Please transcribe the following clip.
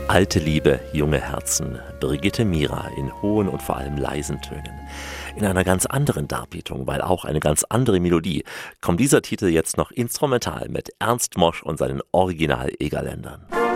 Alte Liebe, junge Herzen. Brigitte Mira in hohen und vor allem leisen Tönen. In einer ganz anderen Darbietung, weil auch eine ganz andere Melodie, kommt dieser Titel jetzt noch instrumental mit Ernst Mosch und seinen Original-Egerländern.